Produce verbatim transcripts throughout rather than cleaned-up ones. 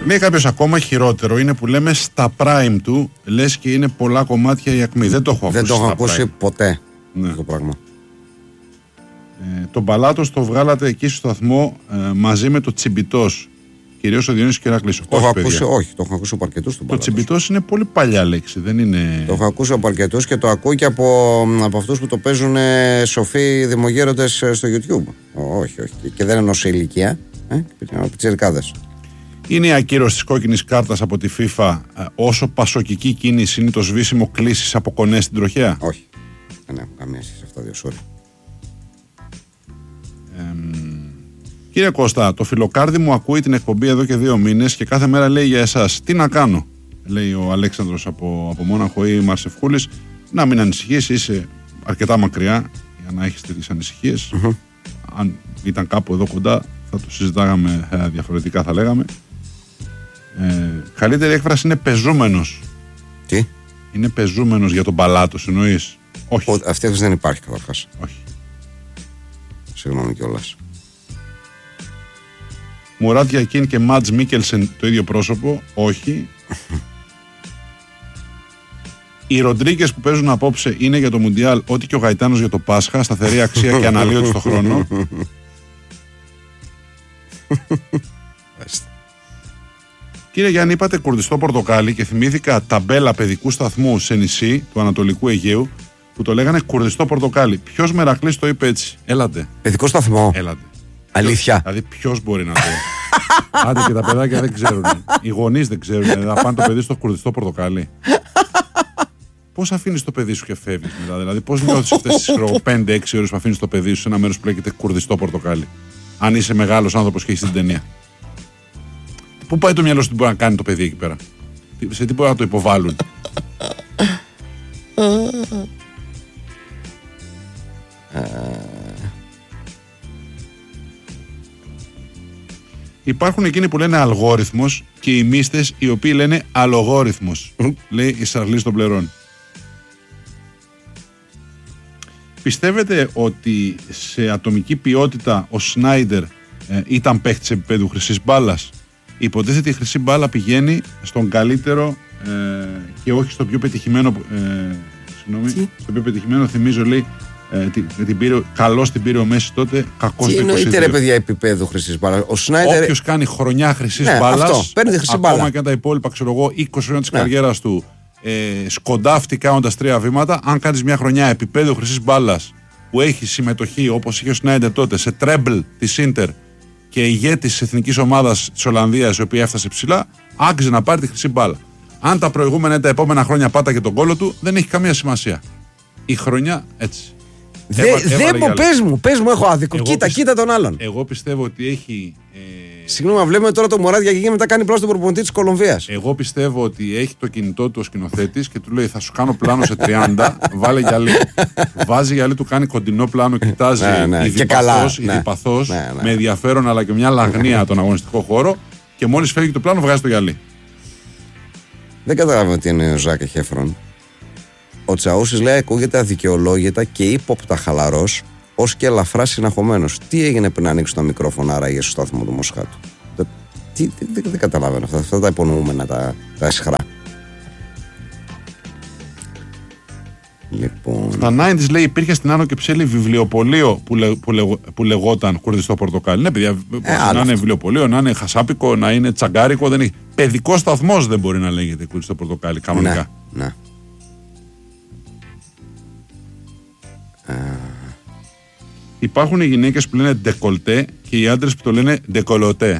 Λέει κάποιος ακόμα χειρότερο είναι που λέμε στα prime του, λες και είναι πολλά κομμάτια η ακμή. Δεν το έχω ακούσει. Δεν το έχω ακούσει ποτέ, ναι. το πράγμα. Ε, τον Παλάτος το βγάλατε εκεί στο σταθμό ε, μαζί με το Τσιμπιτός. Κυρίως ο Διονύσης Κερακλής. Το έχω ακούσει, όχι, το έχω ακούσει από αρκετούς τον Το Τσιμπιτός είναι πολύ παλιά λέξη, δεν είναι. Το έχω ακούσει από αρκετούς και το ακούω και από, από αυτούς που το παίζουν ε, σοφοί δημογέροντες ε, στο YouTube. Όχι, όχι. Και δεν εννοώ σε ηλικία. Ε, από τις ερικάδες. Είναι η ακύρωση της κόκκινης κάρτας από τη FIFA ε, όσο πασοκική κίνηση είναι το σβήσιμο κλήσης από κονές στην τροχέα? Όχι. Δεν έχω καμία σχέση αυτά δύο, sorry. Ε, κύριε Κώστα, το φιλοκάρδι μου ακούει την εκπομπή εδώ και δύο μήνες και κάθε μέρα λέει για εσάς. Τι να κάνω, λέει ο Αλέξανδρος από, από Μόναχο ή Μαρσευχούλης. Να μην ανησυχείς, είσαι αρκετά μακριά για να έχεις τέτοιες ανησυχίες. Mm-hmm. Αν ήταν κάπου εδώ κοντά θα το συζητάγαμε ε, διαφορετικά, θα λέγαμε. Ε, καλύτερη έκφραση είναι πεζούμενος. Τι? Είναι πεζούμενος για τον Παλάτος, εννοείς? Όχι. Ο, αυτή η έκφραση δεν υπάρχει καταρχάς. Όχι. Συγγνώμη κιόλας. Μουράτ Γιακίν και Μάτζ Μίκελσεν το ίδιο πρόσωπο? Όχι. Οι Ροντρίγκες που παίζουν απόψε είναι για το Μουντιάλ ό,τι και ο Γαϊτάνος για το Πάσχα, σταθερή αξία και αναλύωση στο χρόνο. Κύριε Γιάννη, είπατε κουρδιστό πορτοκάλι και θυμήθηκα ταμπέλα παιδικού σταθμού σε νησί του Ανατολικού Αιγαίου που το λέγανε κουρδιστό πορτοκάλι. Ποιος Μερακλής το είπε έτσι? Έλατε. Παιδικό σταθμό. Έλατε. Αλήθεια. Δηλαδή ποιος μπορεί να το. Άντε και τα παιδάκια δεν ξέρουν. Οι γονείς δεν ξέρουν. Να πάνε το παιδί στο κουρδιστό πορτοκάλι. Πώς αφήνεις το παιδί σου και φεύγεις μετά? Δηλαδή πώς νιώθεις αυτές τις πέντε έξι ώρες που αφήνεις το παιδί σου σε ένα μέρος που λέγεται κουρδιστό πορτοκάλι? Αν είσαι μεγάλος άνθρωπος και έχεις την ταινία. Πού πάει το μυαλό σου, τι μπορεί να κάνει το παιδί εκεί πέρα? Σε τι μπορεί να το υποβάλουν? Υπάρχουν εκείνοι που λένε αλγόριθμος και οι μίστες οι οποίοι λένε αλογόριθμος. Λέει η Σαρλής των Πλερών. Πιστεύετε ότι σε ατομική ποιότητα ο Σνάιντερ ε, ήταν παίχτης επίπεδου χρυσής μπάλας? Υποτίθεται η χρυσή μπάλα πηγαίνει στον καλύτερο ε, και όχι στο πιο πετυχημένο. Ε, συγγνώμη, στο πιο πετυχημένο, θυμίζω, λέει. Ε, την, την πήρε, καλώς την πήρε ο Μέση τότε, κακώς τι εννοείται ρε παιδιά επίπεδου χρυσής μπάλας? Ο Σνάιντερ. Όποιος κάνει χρονιά χρυσής ναι, μπάλας, αυτό, παίρνει τη χρυσή ακόμα μπάλα. και αν τα υπόλοιπα, ξέρω εγώ, είκοσι χρόνια της ναι. καριέρας του ε, σκοντάφτει κάνοντας τρία βήματα, αν κάνεις μια χρονιά επίπεδου χρυσής μπάλας που έχει συμμετοχή όπως είχε ο Σνάιντερ τότε σε τρέμπλ της Ίντερ και ηγέτης της εθνικής ομάδας της Ολλανδίας, η οποία έφτασε ψηλά, άξιζε να πάρει τη χρυσή μπάλα. Αν τα προηγούμενα ή τα επόμενα χρόνια πάταγε τον κόλο του, δεν έχει καμία σημασία. Η χρονιά έτσι. Δεν δε, πες μου, πες μου, έχω άδικο. Εγώ κοίτα, πιστε... κοίτα τον άλλον. Εγώ πιστεύω ότι έχει. Ε... Συγγνώμη, βλέπουμε τώρα το Μουράτ Γιακίν και μετά κάνει πλάνο στον προπονητή της Κολομβίας. Εγώ πιστεύω ότι έχει το κινητό του ο σκηνοθέτης και του λέει: θα σου κάνω πλάνο σε τριάντα, βάλε γυαλί. Βάζει γυαλί, του κάνει κοντινό πλάνο, κοιτάζει ναι, ναι, ιδιπαθώς, ναι, ιδιπαθώς ναι, ναι. με ενδιαφέρον αλλά και μια λαγνία τον αγωνιστικό χώρο και μόλις φεύγει το πλάνο, βγάζει το γυαλί. Δεν καταλαβαίνω τι είναι ο Ζάκ Χέφρον. Ο Τσαούσης λέει ακούγεται αδικαιολόγητα και ύποπτα χαλαρός, ως και ελαφρά συναχωμένος. Τι έγινε πριν ανοίξει το μικρόφωνο άραγε στο σταθμό του Μοσχάτου? Δεν δε, δε καταλαβαίνω αυτά, αυτά τα υπονοούμενα τα, τα εσχρά. Λοιπόν... Στα ενενήντα λέει υπήρχε στην Άνω και Ψέλη βιβλιοπωλείο που, λε, που, λε, που λεγόταν κουρδιστό πορτοκάλι. Ναι, παιδιά, ε, να είναι αυτό. Βιβλιοπωλείο, να είναι χασάπικο, να είναι τσαγκάρικο. Δεν έχει. Παιδικός σταθμός δεν μπορεί να λέγεται κουρδιστό πορτοκάλι κανονικά. Ναι, ναι. Υπάρχουν οι γυναίκες που λένε ντεκολτέ και οι άντρες που το λένε ντεκολοτέ.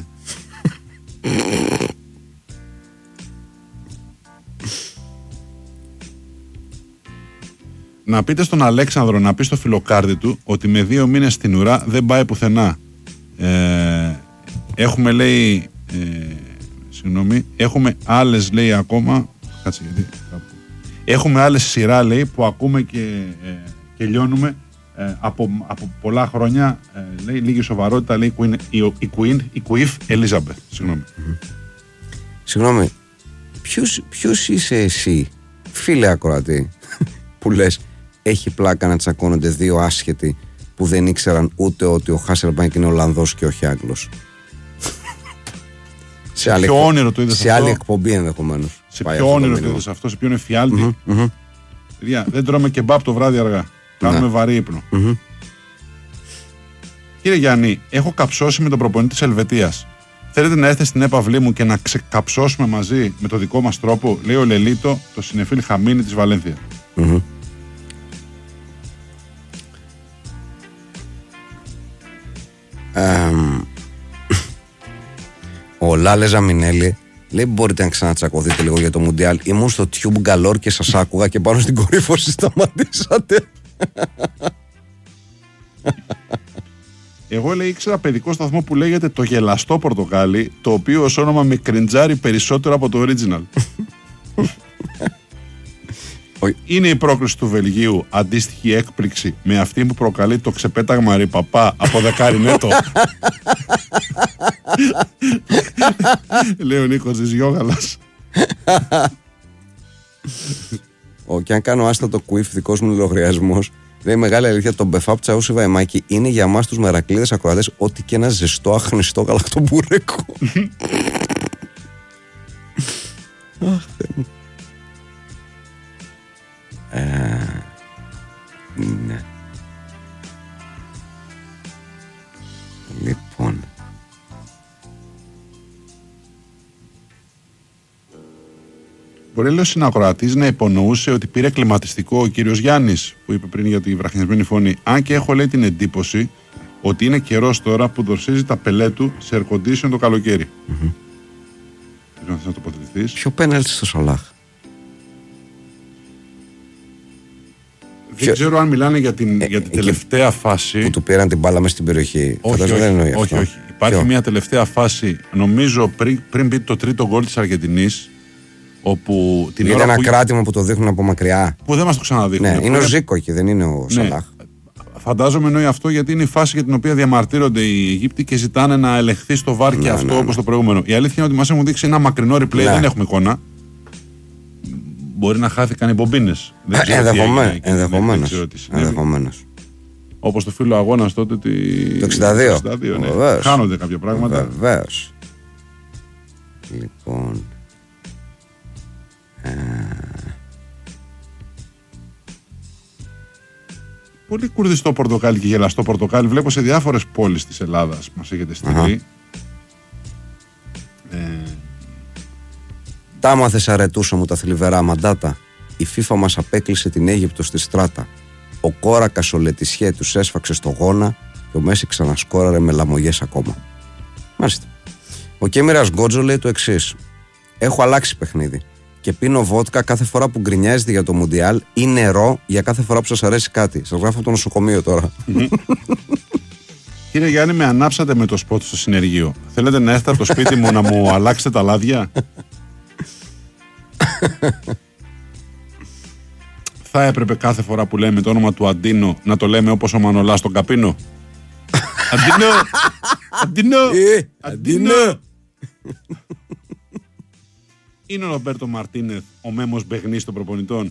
Να πείτε στον Αλέξανδρο να πει στο φιλοκάρδι του ότι με δύο μήνες στην ουρά δεν πάει πουθενά. Ε, έχουμε λέει ε, συγγνώμη, έχουμε άλλες λέει ακόμα κάτσε γιατί έχουμε άλλες σειρά λέει που ακούμε και, ε, και λιώνουμε ε, από, από πολλά χρόνια ε, λέει λίγη σοβαρότητα λέει η, η Queen, η Queen Elizabeth. Συγγνώμη. Mm-hmm. Συγγνώμη, ποιος, ποιος είσαι εσύ φίλε ακροατή που λες έχει πλάκα να τσακώνονται δύο άσχετοι που δεν ήξεραν ούτε ότι ο Χάσελμπανκ είναι Ολλανδός και όχι Άγγλος? Σε, σε ποιο όνειρο το είδες αυτό. Σε άλλη εκπομπή ενδεχομένως. Σε ποιο όνειρο το είδες αυτό, σε ποιον εφιάλτη. Mm-hmm, mm-hmm. Παιδιά, δεν τρώμε κεμπάπ το βράδυ αργά. Κάνουμε ναι. βαρύ ύπνο. Mm-hmm. Κύριε Γιάννη, έχω καψώσει με τον προπονητή της Ελβετίας. Θέλετε να έρθετε στην έπαυλή μου και να ξεκαψώσουμε μαζί με το δικό μας τρόπο, λέει ο Λελίτο, το συνεφίλ Χαμίνη της Βαλένθια. Mm-hmm. Um, ο Λάλε Ζαμινέλη λέει: μπορείτε να ξανατσακωθείτε λίγο για το Μουντιάλ. Ήμουν στο Tube Galore και σας άκουγα και πάνω στην κορύφωση σταματήσατε. Εγώ λέει ήξερα παιδικό σταθμό που λέγεται το Γελαστό Πορτοκάλι, το οποίο ως όνομα με κριντζάρει περισσότερο από το original. Είναι η πρόκριση του Βελγίου αντίστοιχη έκπληξη με αυτή που προκαλεί το ξεπέταγμα Ριπαπά από δεκαρινέτο. Λέει ο Νίκος της Γιώγαλας. Ο, και αν κάνω άστατο κουίφ δικός μου λογαριασμός, λέει μεγάλη αλήθεια, το μπεφάπ Τσαούσι Βαϊμάκη είναι για εμάς τους μερακλείδες ακροατές ό,τι και ένα ζεστό αχνιστό γαλακτομπούρεκο. Αχ, Θεέ μου. Ε, ναι. Λοιπόν. Μπορεί, λέει ο συνακροατής, να υπονοούσε ότι πήρε κλιματιστικό ο κύριος Γιάννης, που είπε πριν για τη βραχνιασμένη φωνή. Αν και έχω, λέει, την εντύπωση ότι είναι καιρός τώρα που δορσίζει τα πελέ του σε air condition το καλοκαίρι. Mm-hmm. Δεν ξέρω αν θες να τοποθετηθείς. Ποιο πέναλτι στο Σαλάχ? Δεν Ποιο... ξέρω αν μιλάνε για την, ε, για την τελευταία φάση. Που του πήραν την μπάλα μέσα στην περιοχή. Όχι, όχι, δεν όχι, όχι, όχι. Υπάρχει Ποιο? μια τελευταία φάση, νομίζω πριν, πριν μπει το τρίτο γκολ της Αργεντινής. Όπου την είναι ώρα ένα που... κράτημα που το δείχνουν από μακριά. Που δεν μας το ξαναδείχνουν. Ναι, είναι ο Ζήκο εκεί, δεν είναι ο Σαλάχ. Ναι. Φαντάζομαι εννοεί αυτό γιατί είναι η φάση για την οποία διαμαρτύρονται οι Αιγύπτιοι και ζητάνε να ελεγχθεί στο βάρ και ναι, αυτό ναι, όπως ναι. το προηγούμενο. Η αλήθεια είναι ότι μας έχουν δείξει ένα μακρινό replay, ναι. δεν έχουμε εικόνα. Μπορεί να χάθηκαν οι μπομπίνες. Ενδεχομένως. Όπως το φίλο αγώνας τότε. Τη... Το εξήντα δύο. Το εξήντα δύο ναι. Χάνονται κάποια πράγματα. Βεβαίως. Λοιπόν. Πολύ κουρδιστό πορτοκάλι και γελαστό πορτοκάλι. Βλέπω σε διάφορες πόλεις της Ελλάδας μας έχετε στείλει. Ε... Τα μάθες αρετούσα μου τα θλιβερά μαντάτα. Η FIFA μας απέκλεισε την Αίγυπτο στη στράτα. Ο Κόρακας ο Λετισιέ τους έσφαξε στο γόνα και ο Μέση ξανασκόραρε με λαμογές ακόμα. Μάλιστα. Ο Κέμιρας Γκότζο λέει το εξής: έχω αλλάξει παιχνίδι και πίνω βότκα κάθε φορά που γκρινιάζετε για το Μουντιάλ ή νερό για κάθε φορά που σας αρέσει κάτι. Σας γράφω από το νοσοκομείο τώρα. Κύριε Γιάννη, με ανάψατε με το σπότ στο συνεργείο. Θέλετε να έρθετε από το σπίτι μου να μου αλλάξετε τα λάδια? Θα έπρεπε κάθε φορά που λέμε το όνομα του Αντίνο να το λέμε όπως ο Μανολάς στον Καπίνο? Αντίνο! Αντίνο! Αντίνο! Είναι ο Ρομπέρτο Μαρτίνεθ ο Μέμος Μπεγνής των προπονητών?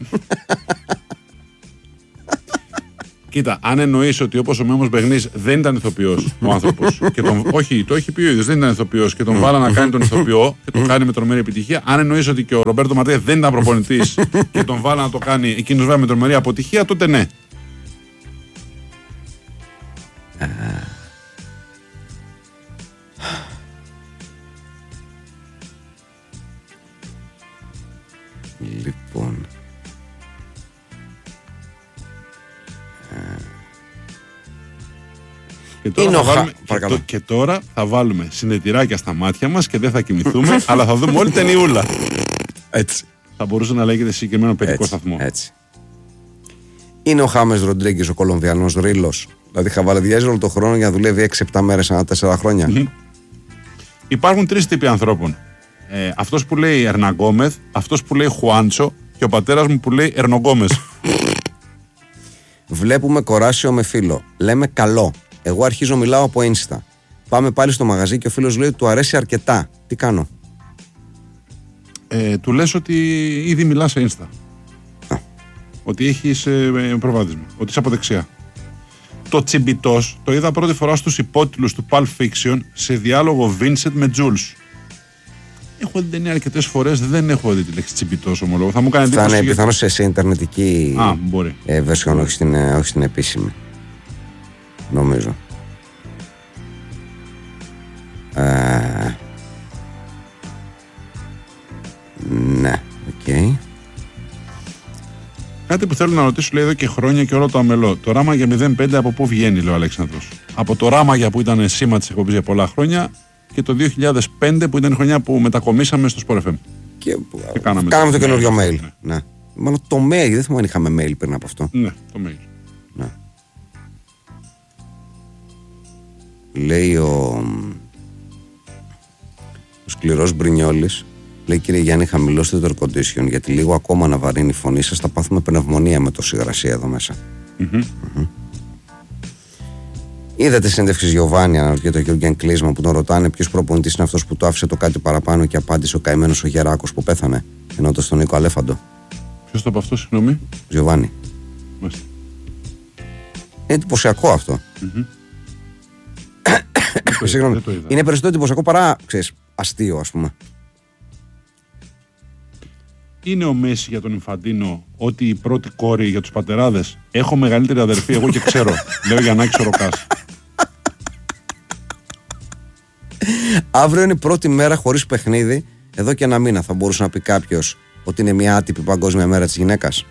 Κοίτα, αν εννοείς ότι όπως ο Μέμος Μπεγνής δεν ήταν ηθοποιός ο άνθρωπος, και τον, όχι, το έχει πει ο ίδιος, δεν ήταν ηθοποιός και τον βάλα να κάνει τον ηθοποιό και τον κάνει με τρομερή επιτυχία. Αν εννοείς ότι και ο Ρομπέρτο Μαρτίνεθ δεν ήταν προπονητής και τον βάλα να το κάνει εκείνος βέβαια με τρομερή αποτυχία, τότε ναι. Λοιπόν. Και τώρα, θα βάλουμε, και, το, και τώρα θα βάλουμε συνετηράκια στα μάτια μας και δεν θα κοιμηθούμε, αλλά θα δούμε όλη ταινιούλα. Έτσι. Θα μπορούσε να λέγεται συγκεκριμένο παιδικό σταθμό. Έτσι. Είναι ο Χάμες Ροντρίγκες ο Κολομβιανός ρήλος? Δηλαδή χαβαλεδιάζει όλο τον χρόνο για να δουλεύει έξι επτά μέρες ανά τέσσερα χρόνια. Mm-hmm. Υπάρχουν τρεις τύποι ανθρώπων. Ε, αυτός που λέει Ερναγκόμεθ, αυτός που λέει Χουάντσο και ο πατέρας μου που λέει Ερνογκόμες. Βλέπουμε κοράσιο με φίλο. Λέμε καλό. Εγώ αρχίζω μιλάω από Insta. Πάμε πάλι στο μαγαζί και ο φίλος λέει του αρέσει αρκετά. Τι κάνω? Ε, του λες ότι ήδη μιλάς σε Insta. Α. Ότι έχεις ε, προβάδισμα. Ότι είσαι από δεξιά. Το τσιμπιτός το είδα πρώτη φορά στους υπότιτλους του Pulp Fiction σε διάλογο Vincent με Jules. Έχω δει την ταινία αρκετές φορές, δεν έχω δει τη λέξη τσιμπητός ομολόγο. Θα μου κάνει εντύπωση. Θα είναι για... πιθανώς σε, σε ιντερνετική Α, μπορεί. Ε, version, όχι στην, όχι στην επίσημη. Νομίζω. Ε, ναι, οκ. Okay. Κάτι που θέλω να ρωτήσω, λέει εδώ και χρόνια και όλο το αμελό. Το Ράμα για μηδέν πέντε από πού βγαίνει, λέει ο Αλέξανδρος. Από το Ράμα για που ήταν σήμα της εκπομπής για πολλά χρόνια και το δύο χιλιάδες πέντε που ήταν η χρονιά που μετακομίσαμε στο Sport εφ εμ. Και, και κάναμε, κάναμε το, το καινούριο mail. Ναι. Ναι. Μάλλον το mail, δεν θυμάμαι αν είχαμε mail πριν από αυτό. Ναι, το mail. Ναι. Λέει ο, ο σκληρός Μπρινιόλης. Λέει, κύριε Γιάννη, χαμηλώστε το air condition γιατί λίγο ακόμα να βαρύνει η φωνή σας. Θα πάθουμε πνευμονία με τόση υγρασία εδώ μέσα. Mm-hmm. Mm-hmm. Είδατε συνέντευξη Γιωβάνι, αναρωτιέται ο Γιώργιαν Κλίσμα, που τον ρωτάνε ποιος προπονητής είναι αυτός που το άφησε το κάτι παραπάνω και απάντησε ο καημένος ο Γεράκος που πέθανε, ενώντας τον Νίκο Αλέφαντο. Ποιος το είπε αυτό, συγγνώμη? Γιωβάνι. Μάλιστα. Είναι εντυπωσιακό αυτό. Mm-hmm. Συγγνώμη. Είναι περισσότερο εντυπωσιακό παρά, ξέρεις, αστείο, ας πούμε. Είναι ο Μέση για τον Ινφαντίνο ότι η πρώτη κόρη για τους πατεράδες? Έχω μεγαλύτερη αδερφή, εγώ και ξέρω. Λέω Γιαννάκης ο Ροκάς. Αύριο είναι η πρώτη μέρα χωρίς παιχνίδι. Εδώ και ένα μήνα θα μπορούσε να πει κάποιος ότι είναι μια άτυπη παγκόσμια μέρα της γυναίκας.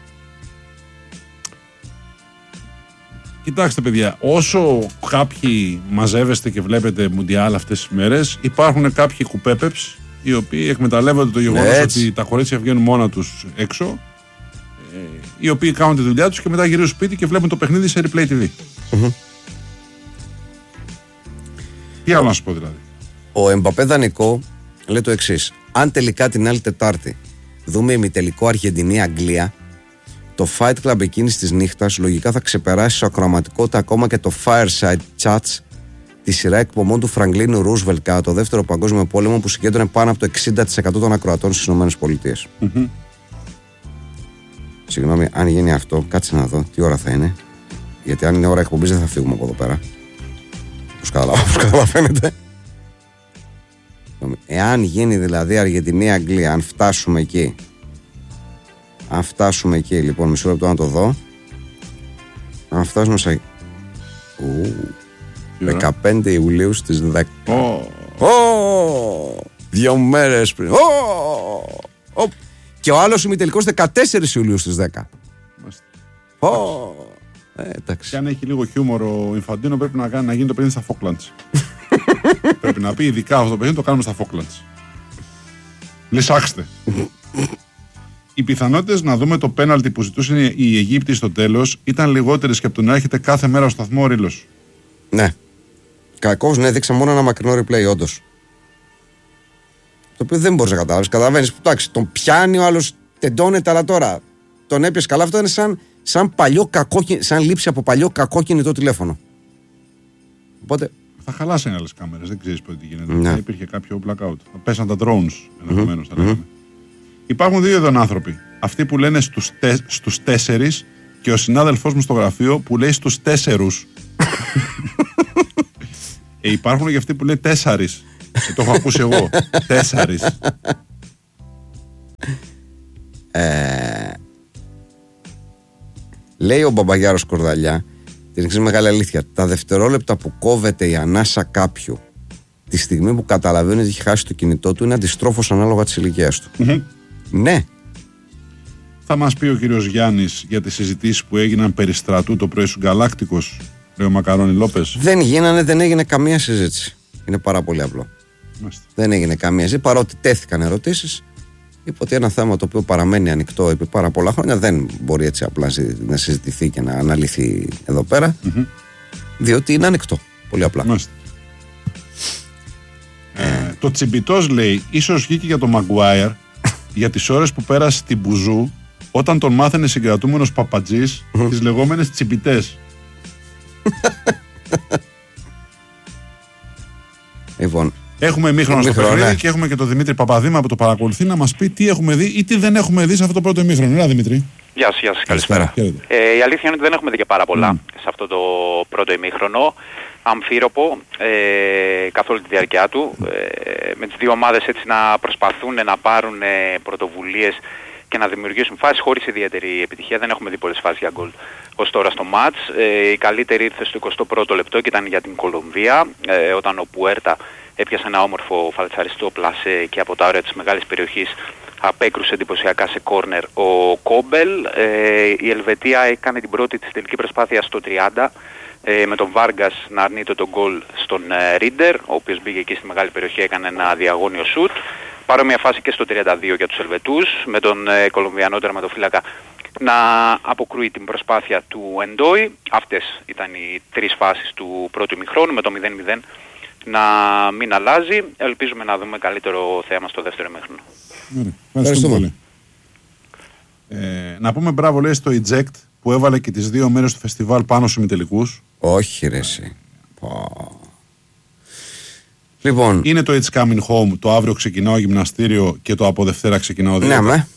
Κοιτάξτε παιδιά, όσο κάποιοι μαζεύεστε και βλέπετε Μουντιάλ αυτές τις μέρες, υπάρχουν κάποιοι κουπέπεψ οι οποίοι εκμεταλλεύονται το γεγονός ότι τα κορίτσια βγαίνουν μόνα τους έξω, ε, οι οποίοι κάνουν τη δουλειά τους και μετά γυρίζουν σπίτι και βλέπουν το παιχνίδι σε replay τι βι. Mm-hmm. Τι άλλο να σου πω δηλαδή? Ο Εμπαπέ δανεικό λέει το εξής: αν τελικά την άλλη Τετάρτη δούμε ημιτελικό Αργεντινή-Αγγλία, το Fight Club εκείνης της νύχτας λογικά θα ξεπεράσει σε ακροαματικότητα ακόμα και το Fireside Chats, τη σειρά εκπομπών του Φραγκλίνου Ρούσβελτ κατά το δεύτερο παγκόσμιο πόλεμο, που συγκέντρωνε πάνω από το εξήντα τοις εκατό των ακροατών στις ΗΠΑ. Mm-hmm. Συγγνώμη, αν γίνει αυτό, κάτσε να δω τι ώρα θα είναι. Γιατί αν είναι ώρα εκπομπής δεν θα φύγουμε από εδώ πέρα. Όπως καταλαβαίνετε. Εάν γίνει δηλαδή Αργεντινή-Αγγλία, αν φτάσουμε εκεί. Αν φτάσουμε εκεί, λοιπόν, μισό λεπτό να το δω. Αν φτάσουμε σε. Ου. δεκαπέντε Ιουλίου στις δέκα. Oh. Oh. Δύο μέρες πριν. Oh. Oh. Και ο άλλος ημιτελικός δεκατέσσερις Ιουλίου στις δέκα. Oh. Ε, και αν έχει λίγο χιούμορ ο Ινφαντίνο, πρέπει να, κάνει, να γίνει το παιχνίδι στα Falklands. Πρέπει να πει ειδικά αυτό το παιχνίδι το κάνουμε στα Falklands. Λυσάξτε. Οι πιθανότητες να δούμε το πέναλτι που ζητούσαν οι Αιγύπτιοι στο τέλος ήταν λιγότερες και από το να έρχεται κάθε μέρα στο σταθμό ο Ρήλος. Ναι. Κακώς, ναι, δείξα μόνο ένα μακρινό replay, όντως. Το οποίο δεν μπορείς να καταλάβεις. Καταλαβαίνεις που εντάξει, τον πιάνει ο άλλος, τεντώνεται, αλλά τώρα τον έπιασε καλά. Αυτό είναι σαν, σαν, παλιό κακό, σαν λήψη από παλιό κακό κινητό τηλέφωνο. Οπότε. Θα χαλάσουν άλλες κάμερες, δεν ξέρεις πότε τι γίνεται. Ναι. Θα υπήρχε κάποιο blackout. Θα πέσαν τα drones ενδεχομένως. Mm-hmm. Mm-hmm. Υπάρχουν δύο είδων άνθρωποι. Αυτοί που λένε στους, τε, στους τέσσερις και ο συνάδελφός μου στο γραφείο που λέει στους τέσσερους. ε, υπάρχουν και αυτοί που λέει τέσσαρις. Ε, το έχω ακούσει εγώ. Τέσσαρις. Ε, λέει ο Μπαμπαγιάρος Κορδαλιά την εξής μεγάλη αλήθεια: τα δευτερόλεπτα που κόβεται η ανάσα κάποιου τη στιγμή που καταλαβαίνει ότι έχει χάσει το κινητό του είναι αντιστρόφως ανάλογα της ηλικίας του. Mm-hmm. Ναι. Θα μας πει ο κύριος Γιάννης για τις συζητήσεις που έγιναν περί στρατού το πρωί σου Γκαλάκτικος, λέει ο Μακαρόνι Λόπες. Δεν γίνανε, δεν έγινε καμία συζήτηση. Είναι πάρα πολύ απλό. Μάλιστα. Δεν έγινε καμία συζήτηση, παρότι τέθηκαν ερωτήσεις. Είπε ότι ένα θέμα το οποίο παραμένει ανοιχτό επί πάρα πολλά χρόνια δεν μπορεί έτσι απλά να συζητηθεί και να αναλυθεί εδώ πέρα. Mm-hmm. Διότι είναι ανοιχτό. Πολύ απλά. Μάλιστα. Ε, το τσιμπιτός λέει ίσως βγήκε για τον Μαγκουάιρ για τις ώρες που πέρασε στην Μπουζού όταν τον μάθαινε συγκρατούμενος παπατζής τις λεγόμενες τσιμπιτές. Λοιπόν, έχουμε ημίχρονο στο παιχνίδι, ναι. Και έχουμε και τον Δημήτρη Παπαδήμα που το παρακολουθεί να μας πει τι έχουμε δει ή τι δεν έχουμε δει σε αυτό το πρώτο ημίχρονο. Έλα Δημήτρη. Γεια σας, γεια σας. Καλησπέρα. Ε, η αλήθεια είναι ότι δεν έχουμε δει και πάρα πολλά mm. σε αυτό το πρώτο ημίχρονο. Αμφίροπο ε, καθ' όλη τη διάρκεια του. Ε, με τις δύο ομάδες έτσι να προσπαθούν να πάρουν ε, πρωτοβουλίες και να δημιουργήσουν φάσεις χωρίς ιδιαίτερη επιτυχία. Δεν έχουμε δει πολλές φάσεις για γκολ ως τώρα στο μάτς. Ε, η καλύτερη ήρθε στο εικοστό πρώτο λεπτό και ήταν για την Κολομβία, ε, όταν ο Πουέρτα έπιασε ένα όμορφο φαλτσαριστό πλασέ και από τα όρια της μεγάλης περιοχής απέκρουσε εντυπωσιακά σε κόρνερ ο Κόμπελ. Ε, η Ελβετία έκανε την πρώτη της τελική προσπάθεια στο τριάντα, ε, με τον Βάργκας να αρνείται τον γκολ στον ε, Ρίντερ, ο οποίος μπήκε εκεί στη μεγάλη περιοχή, έκανε ένα διαγώνιο σουτ. Παρόμοια φάση και στο τριάντα δύο για τους Ελβετούς, με τον ε, Κολομβιανό τερματοφύλακα να αποκρούει την προσπάθεια του Εντόι. Αυτές ήταν οι τρεις φάσεις του πρώτου ημιχρόνου, με το μηδέν μηδέν να μην αλλάζει. Ελπίζουμε να δούμε καλύτερο θέαμα στο δεύτερο ημίχρονο. Ευχαριστούμε πολύ. Ε, να πούμε μπράβο, λέει, στο Eject που έβαλε και τις δύο μέρες του φεστιβάλ πάνω στους ημιτελικούς. Όχι ρε εσύ. Λοιπόν. Είναι το It's Coming Home, το αύριο ξεκινάω γυμναστήριο και το από Δευτέρα ξεκινάω ναι, με.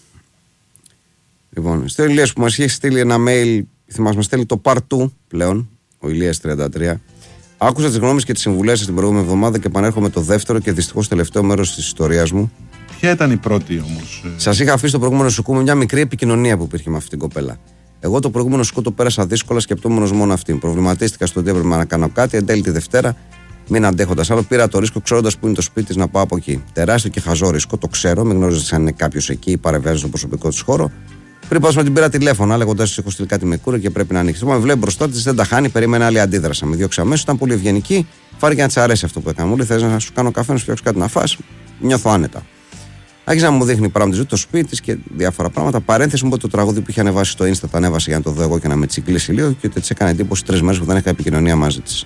Λοιπόν, στο Ηλίας που μας έχει στείλει ένα mail, θυμάσαι, μας στέλνει το Part δύο πλέον, ο Ηλίας τριάντα τρία. Άκουσα τις γνώμες και τις συμβουλές σας την προηγούμενη εβδομάδα και επανέρχομαι το δεύτερο και δυστυχώς τελευταίο μέρος της ιστορίας μου. Ποια ήταν η πρώτη όμως? Σας είχα αφήσει το προηγούμενο σουκού με μια μικρή επικοινωνία που υπήρχε με αυτήν την κοπέλα. Εγώ το προηγούμενο σουκού το πέρασα δύσκολα, σκεπτόμενος μόνο αυτήν. Προβληματίστηκα στο ότι έπρεπε να κάνω κάτι. Εν τέλει τη Δευτέρα, μην αντέχοντας άλλο, πήρα το ρίσκο ξέροντας που είναι το σπίτι της να πάω από εκεί. Τεράστιο και χαζό ρίσκο, το ξέρω, μην γνώριζα αν είναι κάποιος εκεί ή παρεμβαίνει στον προσωπικό της χώρο. Πριν πάω με την πήρα τηλέφωνα, λέγοντας ότι έχω στείλει κάτι με κούρα και πρέπει να ανοίξει. Μου βλέπει μπροστά της, δεν τα χάνει, περίμενε άλλη αντίδραση. Με διώξει αμέσως, ήταν πολύ ευγενική, φάρηκε να της αρέσει αυτό που έκανα. Μου λέει: θες να σου κάνω καφέ, να σου φτιάξω κάτι να φας? Νιώθω άνετα. Άρχισε να μου δείχνει πράγματα ζωή, το σπίτι της και διάφορα πράγματα. Παρένθεση μου ότι το τραγούδι που είχε ανεβάσει στο Insta το ανέβασε για να το δω εγώ και να με τσιγκλίσει λίγο και ότι της έκανε εντύπωση τρεις μέρες που δεν είχα επικοινωνία μαζί της.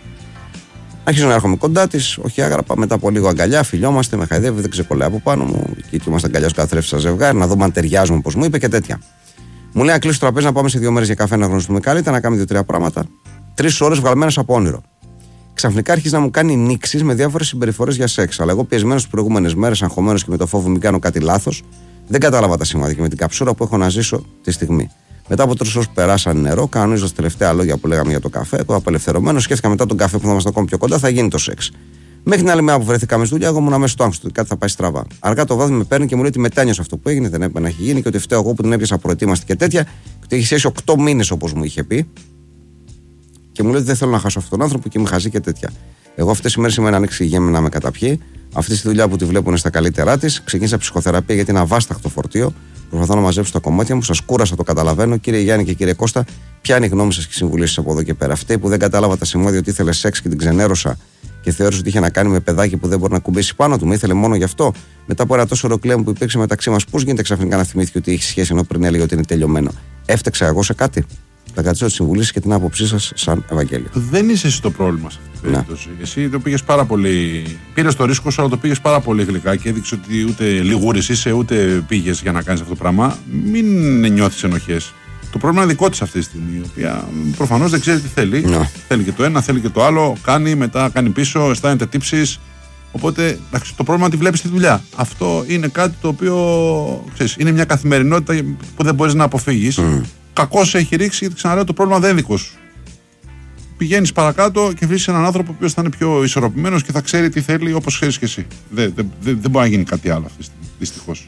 Άρχισα να έρχομαι κοντά της, όχι άγραπα, μετά από λίγο αγκαλιά, φιλιόμαστε, με χαϊδεύει, δεν ξεκολλάει από πάνω μου. Και εκεί είμαστε αγκαλιά καθρέφτη ζευγάρι, να δούμε αν ταιριάζουμε όπως μου είπε και τέτοια. Μου λέει να κλείσω το τραπέζι, να πάμε σε δύο μέρες για καφέ να γνωριστούμε καλύτερα, να κάνουμε δύο-τρία πράγματα. Τρεις ώρες βγαλμένες από όνειρο. Ξαφνικά άρχισε να μου κάνει νήξεις με διάφορες συμπεριφορές για σεξ. Αλλά εγώ πιεσμένος τις προηγούμενες μέρες, αγχωμένος και με το φόβο μην κάνω κάτι λάθος, δεν κατάλαβα τα σημάδια και με την καψούρα που έχω να ζήσω τη στιγμή. Μετά από τρεις ώρες που περάσαν νερό, κανονίζοντας τα τελευταία λόγια που λέγαμε για το καφέ, εγώ απελευθερωμένος, σκέφτηκα μετά τον καφέ που θα είμαστε ακόμη πιο κοντά, θα γίνει το σεξ. Μέχρι την άλλη μέρα που βρεθήκαμε στη δουλειά, εγώ ήμουν αμέσως στο άγχος ότι κάτι θα πάει στραβά. Αργά το βράδυ με παίρνει και μου λέει ότι μετάνιωσε αυτό που έγινε, δεν έπρεπε να έχει γίνει και ότι φταίω εγώ που την έπιασα προετοίμαστη και τέτοια, και ότι έχει σχέση οκτώ μήνες όπως μου είχε πει. Και μου λέει ότι δεν θέλω να χάσω αυτόν τον άνθρωπο και είμαι χαζή και τέτοια. Εγώ αυτές τις ημέρες είμαι έναν εξηγέμαι να με καταπιεί. Αυτή στη δουλειά που τη βλέπουν στα καλύτερά της, ξεκίνησα ψυχοθεραπεία γιατί είναι αβάσταχτο φορτίο. Προσπαθώ να μαζέψω τα κομμάτια μου, σας κούρασα, το καταλαβαίνω. Κύριε Γιάννη και κύριε Κώστα, ποια είναι η γνώμη σας και οι συμβουλές σας από εδώ και πέρα? Αυτή που δεν κατάλαβα τα σημάδια ότι ήθελε σεξ και την ξενέρωσα και θεώρησε ότι είχε να κάνει με παιδάκι που δεν μπορεί να κουμπίσει πάνω του, με ήθελε μόνο γι' αυτό. Μετά από ένα τόσο ροκλέμ που υπήρξε μεταξύ μας, πώς γίνεται ξαφνικά να θυμήθηκε ότι έχει σχέση ενώ πριν έλεγε ότι είναι τελειωμένο? Έφταξα εγώ σε κάτι? Θα κρατήσω τις συμβουλές και την άποψή σας σαν Ευαγγέλιο. Δεν είσαι εσύ το πρόβλημα σε αυτή την περίπτωση. Εσύ το πήγες πάρα πολύ. Πήρες το ρίσκο σου, αλλά το πήγες πάρα πολύ γλυκά και έδειξε ότι ούτε λιγούρης είσαι, ούτε πήγες για να κάνεις αυτό το πράγμα. Μην νιώθεις ενοχές. Το πρόβλημα είναι δικό της αυτή τη στιγμή, η οποία προφανώς δεν ξέρει τι θέλει. No. Θέλει και το ένα, θέλει και το άλλο. Κάνει, μετά κάνει πίσω, αισθάνεται τύψεις. Οπότε το πρόβλημα είναι ότι βλέπεις τη δουλειά. Αυτό είναι κάτι το οποίο ξέρεις, είναι μια καθημερινότητα που δεν μπορείς να αποφύγεις. Mm. Κακώς έχει ρίξει, γιατί ξαναλέω το πρόβλημα δεν είναι δικό σου. Πηγαίνεις παρακάτω και βρίσκεις έναν άνθρωπο που θα είναι πιο ισορροπημένος και θα ξέρει τι θέλει όπως ξέρεις και εσύ. Δεν, δεν, δεν, δεν μπορεί να γίνει κάτι άλλο αυτή τη στιγμή, δυστυχώς.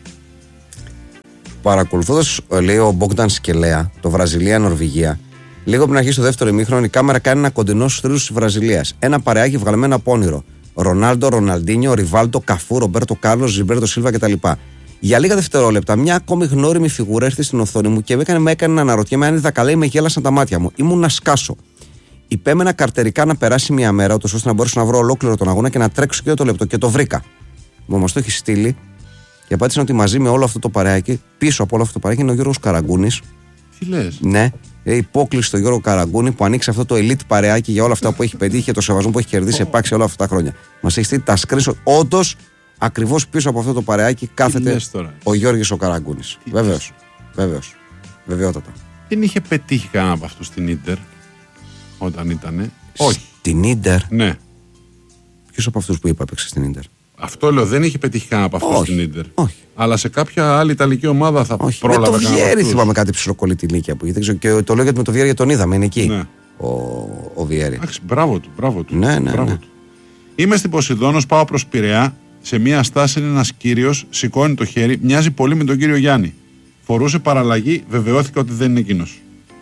Παρακολουθώντας, λέει ο Μπόγκταν Σκελέα, το Βραζιλία-Νορβηγία, λίγο πριν αρχίσει το δεύτερο ημίχρονο, η κάμερα κάνει ένα κοντινό στους θρύλους της Βραζιλίας. Ένα παρεάκι βγαλμένο από όνειρο. Ρονάλντο, Ροναλντίνιο, Ριβάλτο, Καφού, Ρομπέρτο Κάρλος, Ζιμπέρτο Σίλβα κτλ. Για λίγα δευτερόλεπτα, μια ακόμη γνώριμη φιγούρα έρθει στην οθόνη μου και με έκανε, με έκανε να αναρωτιέμαι αν είδα καλά ή με γέλασαν τα μάτια μου. Ήμουν να σκάσω. Υπέμενα καρτερικά να περάσει μια μέρα, ούτως ώστε να μπορέσω να βρω ολόκληρο τον αγώνα και να τρέξω και το λεπτό. Και το βρήκα. Μου όμως το έχει στείλει και απάντησαν ότι μαζί με όλο αυτό το παρεάκι, πίσω από όλο αυτό το παρεάκι, είναι ο Γιώργος Καραγκούνης. Τι λες? Ναι, υπόκληση στο Γιώργο Καραγκούνη που ανοίξει αυτό το elite παρεάκι για όλα αυτά που έχει πετύχει και το σεβασμό που έχει κερδίσει oh. επάξει όλα αυτά τα χρόνια. Μας έχει στείλει τα screenshot. Όντως, ακριβώς πίσω από αυτό το παρεάκι κάθεται ο Γιώργος ο Καραγκούνης. Βεβαίως. Βεβαίως. Βεβαιότατα. Δεν είχε πετύχει κανένα από αυτούς στην Ίντερ όταν ήτανε. Όχι. Στην Ίντερ. Ναι. Ποιος από αυτούς που είπα έπαιξε στην Ίντερ? Αυτό λέω, δεν είχε πετύχει κανένα από αυτούς στην Ίντερ. Όχι. Αλλά σε κάποια άλλη ιταλική ομάδα θα όχι. πρόλαβε κανένα. Με το Βιέρι θυμάμαι κάτι ψιλοκολλητή ηλικία που είχε. Και το λέω γιατί με το Βιέρι τον είδαμε, είναι εκεί. Ναι. Ο, ο Βιέρι. Άξι, μπράβο του, μπράβο του. Ναι, ναι, μπράβο ναι. του. Είμαι στην Ποσειδώνος, πάω προς Πειραιά Σε μια στάση είναι ένας κύριος, σηκώνει το χέρι, μοιάζει πολύ με τον κύριο Γιάννη. Φορούσε παραλλαγή, βεβαιώθηκα ότι δεν είναι εκείνος.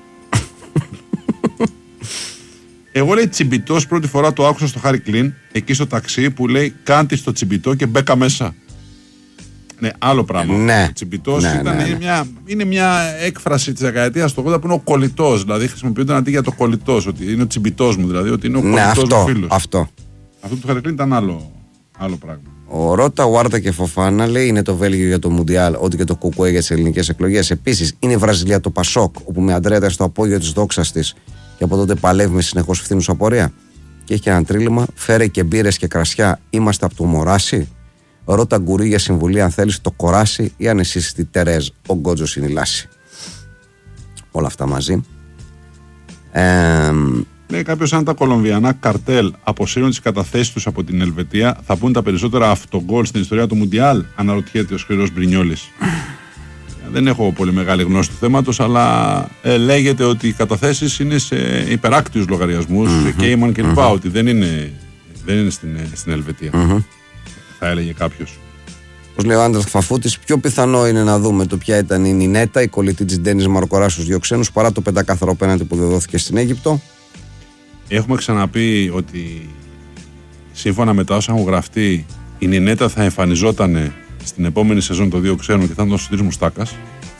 Εγώ, λέει, τσιμπιτός, πρώτη φορά το άκουσα στο Χάρι Κλίν, εκεί στο ταξί, που λέει κάντε στο τσιμπιτό και μπέκα μέσα. Ναι, άλλο πράγμα. Ναι. Ο τσιμπιτός ναι, ήταν, ναι, ναι. Είναι, μια, είναι μια έκφραση της δεκαετίας του ογδόντα που είναι ο κολλητός. Δηλαδή χρησιμοποιούνται αντί για το κολλητός, ότι είναι ο τσιμπιτός μου, δηλαδή ότι είναι ο κολλητός ναι, αυτό, μου φίλος. Αυτό. Αυτό του Χάρι Κλίν ήταν άλλο, άλλο πράγμα. Ο Ρώτα, Ουάρτα και Φοφάνα λέει είναι το Βέλγιο για το Μουντιάλ, ό,τι και το Κουκουέ για τις ελληνικές εκλογές. Επίσης είναι η Βραζιλία το Πασόκ, όπου με Αντρέα ήταν στο απόγειο της δόξας της και από τότε παλεύει με συνεχώς φθήνους απορία. Και έχει και ένα τρίλημα, φέρε και μπύρες και κρασιά, είμαστε από το Μωράσι. Ρώτα Γκουρί για συμβουλή αν θέλεις το κοράσι ή αν εσύ στη Τερέζ, ο Γκότζος είναι η λάση. Όλα αυτά μαζί. Ε, Λέει κάποιος, αν τα κολομβιανά καρτέλ αποσύρουν τις καταθέσεις τους από την Ελβετία, θα πούν τα περισσότερα αυτογκόλ στην ιστορία του Μουντιάλ, αναρωτιέται ο σκληρός Μπρινιόλης. Δεν έχω πολύ μεγάλη γνώση του θέματος, αλλά ε, λέγεται ότι οι καταθέσεις είναι σε υπεράκτιους λογαριασμούς, mm-hmm. και Cayman κλπ. Mm-hmm. Ότι δεν είναι, δεν είναι στην, στην Ελβετία. Mm-hmm. Θα έλεγε κάποιος. Όπως λέει ο Άντρας Φαφούτης, πιο πιθανό είναι να δούμε το ποια ήταν η Νινέτα, η κολλητή της Ντένις Μαρκορά στους δύο ξένους, παρά το πεντάκαθαρο πέναντι που δόθηκε στην Αίγυπτο. Έχουμε ξαναπεί ότι σύμφωνα με τα όσα έχουν γραφτεί, η Νινέτα θα εμφανιζόταν στην επόμενη σεζόν των δύο ξένων και θα ήταν ο Σωτήρης Μουστάκας.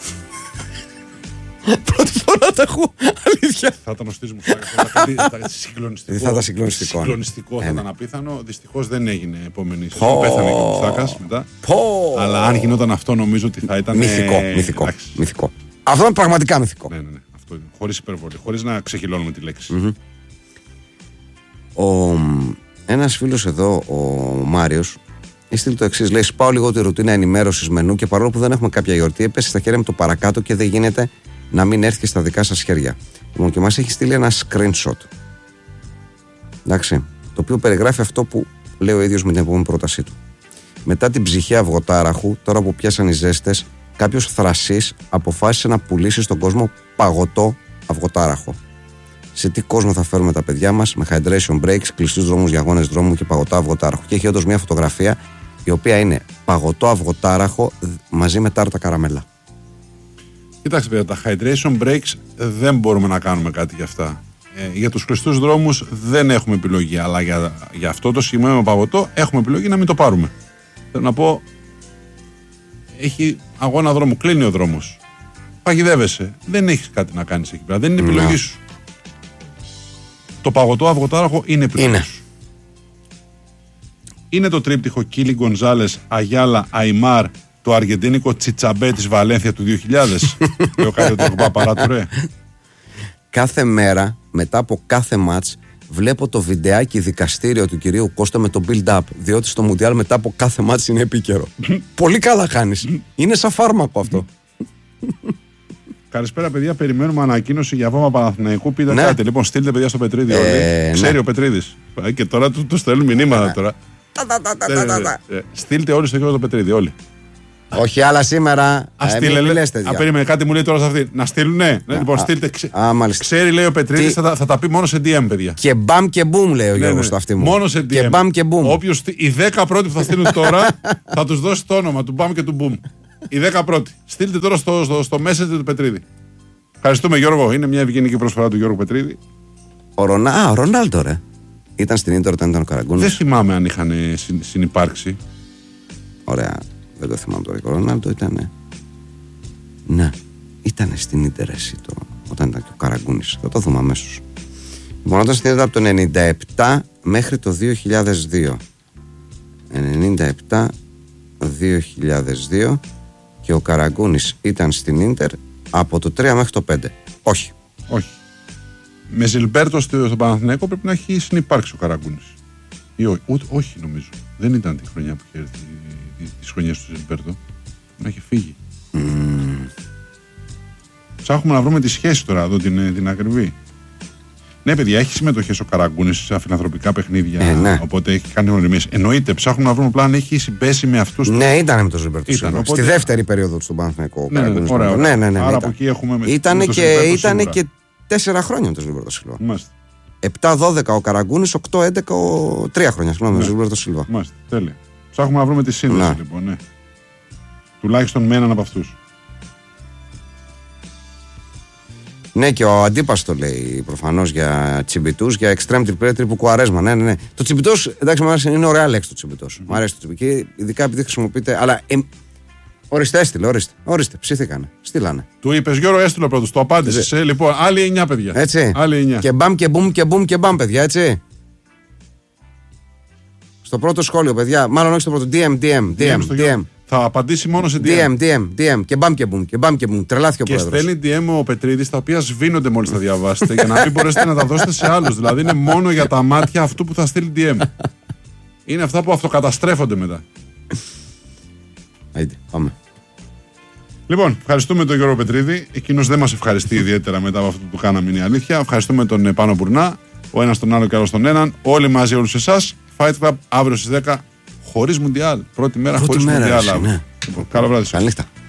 Πρώτη φορά τα έχω, αλήθεια. Θα ήταν ο Σωτήρης Μουστάκας. Θα ήταν συγκλονιστικό. Θα ήταν συγκλονιστικό. Συγκλονιστικό, θα ήταν απίθανο. Δυστυχώς δεν έγινε επόμενη σεζόν. Πέθανε και ο Μουστάκας μετά. Αλλά αν γινόταν αυτό, νομίζω ότι θα ήταν. Μυθικό. Μυθικό. Μυθικό. Αυτό είναι πραγματικά μυθικό. Ναι, ναι, ναι. Αυτό είναι. Χωρίς υπερβολή. Χωρίς να ξεχυλώνουμε τη λέξη. Ο, ένας φίλος εδώ, ο Μάριος, έστειλε το εξής. Λέει: σπάω λίγο τη ρουτίνα ενημέρωσης μενού και παρόλο που δεν έχουμε κάποια γιορτή, έπεσε στα χέρια με το παρακάτω και δεν γίνεται να μην έρθει στα δικά σας χέρια. Λοιπόν, και μας έχει στείλει ένα screenshot. Εντάξει. Το οποίο περιγράφει αυτό που λέει ο ίδιος με την επόμενη πρότασή του. Μετά την ψυχή αυγοτάραχου, τώρα που πιάσαν οι ζέστες, κάποιος θρασής αποφάσισε να πουλήσει στον κόσμο παγωτό αυγοτάραχο. Σε τι κόσμο θα φέρουμε τα παιδιά μας, με hydration breaks, κλειστούς δρόμους για αγώνες δρόμου και παγωτό αυγοτάραχο. Και έχει όντως μια φωτογραφία η οποία είναι παγωτό αυγοτάραχο μαζί με τάρτα καραμέλα. Κοιτάξτε, παιδιά, τα hydration breaks δεν μπορούμε να κάνουμε κάτι για αυτά. Ε, για τους κλειστούς δρόμους δεν έχουμε επιλογή, αλλά για, για αυτό το συγκεκριμένο παγωτό έχουμε επιλογή να μην το πάρουμε. Θέλω να πω, έχει αγώνα δρόμου, κλείνει ο δρόμος. Παγιδεύεσαι. Δεν έχεις κάτι να κάνεις εκεί πέρα. Δεν είναι επιλογή σου. Το παγωτό αυγοτάραχο είναι επιλογή σου. Είναι το τρίπτυχο Κίλι Γκονζάλες, Αγιάλα, Αϊμάρ, το αργεντίνικο Τσιτσαμπέ της Βαλένθια του δύο χιλιάδες. Και ο Κάριο Ντρογμπά παράτουρε. Κάθε μέρα, μετά από κάθε μάτς, βλέπω το βιντεάκι δικαστήριο του κυρίου Κώστα με το build-up. Διότι στο Μουντιάλ μετά από κάθε μάτς είναι επίκαιρο. Πολύ καλά κάνεις. Είναι σαν φάρμακο αυτό. Καλησπέρα, παιδιά. Περιμένουμε ανακοίνωση για βάμα Παναθηναϊκού. Πείτε ναι. κάτι. Λοιπόν, στείλτε, παιδιά, στο Πετρίδη. Ε, όλοι. Ξέρει ναι. ο Πετρίδης. Και τώρα του, του στέλνουν μηνύματα. Ναι. Τώρα. Στείλτε όλοι στο κύριο το Πετρίδη. Όλοι. Όχι άλλα σήμερα. Α στείλε. Α, περίμενε, κάτι μου λέει τώρα σε αυτή. Να στείλουν, ναι. ναι λοιπόν, στείλτε. Ξε... Α, ξέρει, λέει ο Πετρίδης, θα, θα τα πει μόνο σε ντι εμ, παιδιά. Και μπαμ και μπουμ, λέει ο Γιώργος, ναι, στο αυτή μου. Μόνο σε ντι εμ. Και μπαμ και μπουμ. Όποιος, οι δέκα πρώτοι που θα στείλουν τώρα, θα τους δώσει το όνομα του μπαμ και του μπουμ. Οι δέκα πρώτοι. Στείλτε τώρα στο, στο, στο message του Πετρίδη. Ευχαριστούμε, Γιώργο. Είναι μια ευγενική προσφορά του Γιώργου Πετρίδη. Ο, Ρονα... Α, ο Ρονάλντο, ρε. Ήταν στην Ίντερ όταν ήταν ο Καραγκούνης. Δεν θυμάμαι αν είχαν συν, συνυπάρξει. Ωραία. Δεν το θυμάμαι τώρα. Ο Ρονάλντο ήταν. Ναι. Ήταν στην Ίντερ εσύ το... όταν ήταν και ο Καραγκούνης. Θα το δούμε αμέσως. Λοιπόν, όταν στην Ίντερ από το ενενήντα επτά μέχρι το δύο χιλιάδες δύο. ενενήντα επτά δύο χιλιάδες δύο και ο Καραγκούνης ήταν στην Ίντερ από το τρία μέχρι το πέντε. Όχι. Όχι. Με Ζιλμπέρτο στο Παναθηναϊκό πρέπει να έχει συνυπάρξει ο Καραγκούνης. Ή όχι. Ούτε, όχι νομίζω. Δεν ήταν τη χρονιά που είχε έρθει, τις χρονιές του Ζιλμπέρτο. Να έχει φύγει. Mm. Ψάχνουμε να βρούμε τη σχέση τώρα εδώ, την, την ακριβή. Ναι, παιδιά, έχει συμμετοχές ο Καραγκούνης σε φιλανθρωπικά παιχνίδια. Ε, ναι. Οπότε έχει κάνει ονομίες. Εννοείται, ψάχνουμε να βρούμε απλά αν έχει συμπέσει με αυτούς. Ναι, ήταν με τον Ζιλμπέρτο. Οπότε... Στη δεύτερη περίοδο του στον Παναθηναϊκό. Ναι, ναι, ναι, ωραία, ναι, ναι, ναι, άρα από εκεί έχουμε με ήταν με και, ήταν και τέσσερα χρόνια με τον Ζιλμπέρτο Σίλβα. Μάλιστα. επτά δώδεκα ο Καραγκούνης, οκτώ έντεκα ο... τρία χρόνια. Συγγνώμη, με τον Ζιλμπέρτο Σίλβα. Μάλιστα, τέλεια. Ψάχνουμε να βρούμε τη σύνδεση να. λοιπόν. Ναι. Τουλάχιστον με έναν από αυτούς. Ναι, και ο Αντίπας το λέει προφανώς για τσιμπητούς, για extreme triple τρίπου κουαρέσμα. Ναι, ναι, ναι. Το τσιμπητός, εντάξει, μου αρέσει, είναι ωραία λέξη το τσιμπητός. Mm. Μου αρέσει το τσιμπητός. Και ειδικά επειδή χρησιμοποιείται. Αλλά. Ε, ορίστε, έστειλε, ορίστε. Ορίστε, ψήθηκανε. Στείλανε. Του είπες Γιώργο, έστειλε πρώτος. Το απάντησε. Ε, λοιπόν, άλλοι εννιά παιδιά. Έτσι. Άλλοι εννιά. Και μπαμ και μπουμ και μπουμ και μπαμ, παιδιά, έτσι. Στο πρώτο σχόλιο, παιδιά. Μάλλον όχι στο πρώτο. ντι εμ, ντι εμ, ντι εμ. ντι εμ. Θα απαντήσει μόνο σε ντι εμ. ντι εμ, ντι εμ, και μπαμ και μπουμ, και μπαμ και μπουμ. Τρελάθηκε ο και πρόεδρος. Και στέλνει ντι εμ ο Πετρίδης, τα οποία σβήνονται μόλις τα διαβάσετε, για να μην μπορέσετε να τα δώσετε σε άλλους. Δηλαδή είναι μόνο για τα μάτια αυτού που θα στείλει ντι εμ. Είναι αυτά που αυτοκαταστρέφονται μετά. Άιντε, πάμε. Λοιπόν, ευχαριστούμε τον Γιώργο Πετρίδη. Εκείνος δεν μας ευχαριστεί ιδιαίτερα μετά από αυτό που κάναμε, είναι η αλήθεια. Ευχαριστούμε τον Πάνο Μπουρνά, ο ένας τον άλλο και άλλο τον έναν. Όλοι μαζί, όλους εσάς. Fight Club αύριο στις δέκα. Χωρίς Μουντιάλ. Πρώτη μέρα χωρίς Μουντιάλ. Ναι. Λοιπόν, καλό βράδυ. Καλή νύχτα.